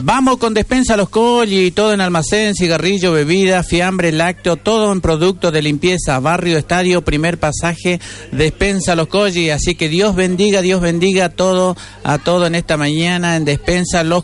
Vamos con Despensa Los Colli, todo en almacén, cigarrillo, bebida, fiambre, lácteo, todo en productos de limpieza, barrio, estadio, primer pasaje, Despensa Los Colli. Así que Dios bendiga a todo en esta mañana en Despensa Los